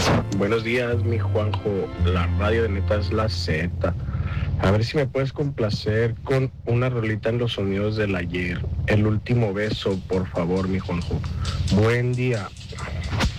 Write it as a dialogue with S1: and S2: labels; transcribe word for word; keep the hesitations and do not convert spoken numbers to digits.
S1: Buenos días, mi Juanjo. La radio de neta es la Z. A ver si me puedes complacer con una rolita en los sonidos del ayer. El último beso, por favor, mi Juanjo. Buen día.